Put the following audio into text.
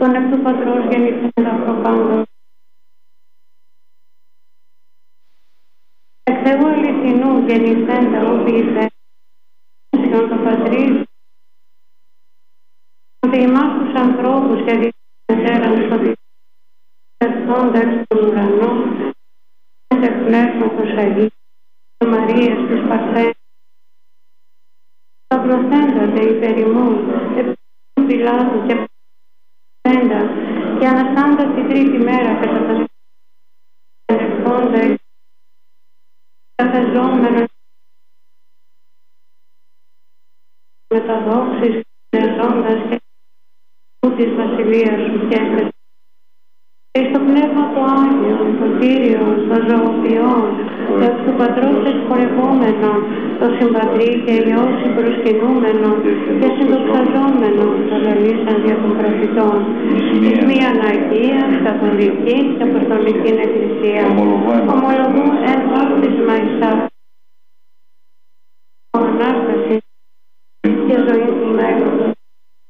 τον εκ του Πατρός γεννηθέντα προπάντων. Εκ Θεού αληθινού γεννηθέντα ου ποιηθέντα, ουσιον το Πατρίς, ότι εμάς τους ανθρώπους και διατέραν στο διερθόντα εξ των ουρανών, εκ πνεύματος Αγίου, Μαρίας της Παρθένας, τα προθέντατε υπέρ ημών, επί του Πιλάτου και προθέντα, και αναστάντας την τρίτη μέρα κατά τα ελευθόντα, καθεζόμενος μεταδόξεις και ζώντας και της βασιλείας σου και στο πνεύμα του Άγιον, το Κύριο, το ζωοποιόν, το εκ του Πατρός εξχορευόμενο, το συμπατρί και Υιώσει προσκυνούμενο και συντοξαζόμενο, το λαλήσαν δια των προφητών, εις μίαν Αγίαν, καθολική και αποστολική εκκλησία, ομολογούν εν βάπτισμα εις Ανάσταση και ζωή του μέλλον.